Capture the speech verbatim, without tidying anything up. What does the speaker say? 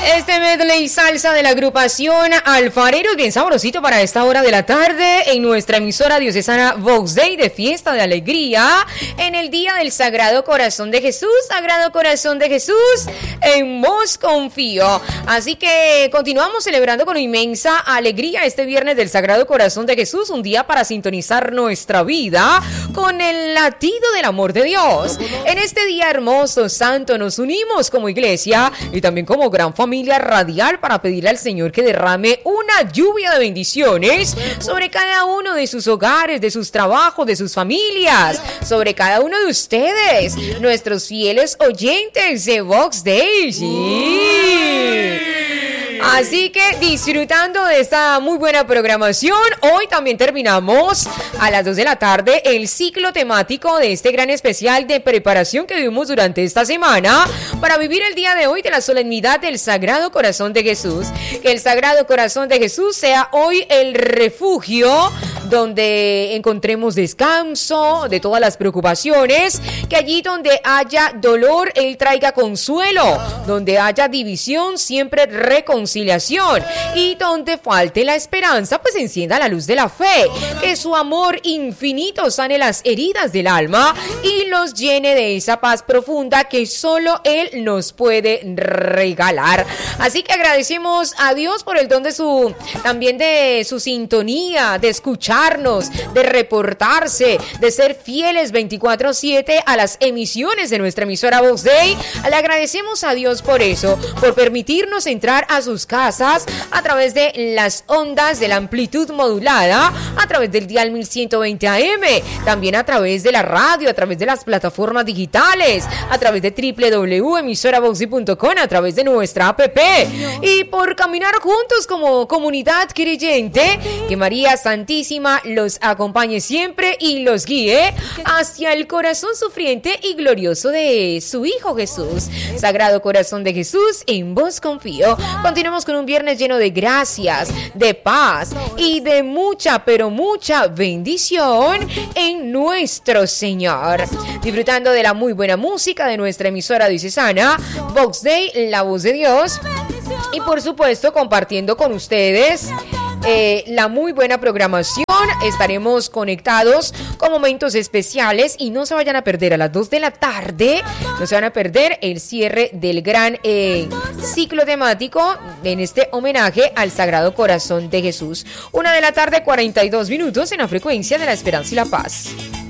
Este medley salsa de la agrupación Alfareros, bien sabrosito para esta hora de la tarde en nuestra emisora diocesana Vox Day, de fiesta de alegría en el día del Sagrado Corazón de Jesús. Sagrado Corazón de Jesús, en vos confío. Así que continuamos celebrando con inmensa alegría este viernes del Sagrado Corazón de Jesús, un día para sintonizar nuestra vida con el latido del amor de Dios. En este día hermoso, santo, nos unimos como iglesia y también como gran familia radial para pedirle al Señor que derrame una lluvia de bendiciones sobre cada uno de sus hogares, de sus trabajos, de sus familias, sobre cada uno de ustedes, nuestros fieles oyentes de Vox Day. Sí. Así que disfrutando de esta muy buena programación, hoy también terminamos a las dos de la tarde el ciclo temático de este gran especial de preparación que vivimos durante esta semana para vivir el día de hoy de la solemnidad del Sagrado Corazón de Jesús. Que el Sagrado Corazón de Jesús sea hoy el refugio donde encontremos descanso de todas las preocupaciones, que allí donde haya dolor, Él traiga consuelo, donde haya división, siempre reconciliación, y donde falte la esperanza, pues encienda la luz de la fe, que su amor infinito sane las heridas del alma y los llene de esa paz profunda que solo Él nos puede regalar. Así que agradecemos a Dios por el don de su, también de su sintonía, de escuchar, de reportarse, de ser fieles veinticuatro siete a las emisiones de nuestra emisora Vox Day. Le agradecemos a Dios por eso, por permitirnos entrar a sus casas a través de las ondas de la amplitud modulada, a través del dial mil ciento veinte A M, también a través de la radio, a través de las plataformas digitales, a través de doble u doble u doble u punto emisora vox day punto com, a través de nuestra app, y por caminar juntos como comunidad creyente. Que María Santísima los acompañe siempre y los guíe hacia el corazón sufriente y glorioso de su Hijo Jesús. Sagrado Corazón de Jesús, en vos confío. Continuamos con un viernes lleno de gracias, de paz y de mucha, pero mucha bendición en nuestro Señor. Disfrutando de la muy buena música de nuestra emisora diocesana Vox Day, la voz de Dios, y por supuesto compartiendo con ustedes Eh, la muy buena programación. Estaremos conectados con momentos especiales y no se vayan a perder a las dos de la tarde, no se van a perder el cierre del gran eh, ciclo temático en este homenaje al Sagrado Corazón de Jesús. Una de la tarde, cuarenta y dos minutos en la frecuencia de la esperanza y la paz.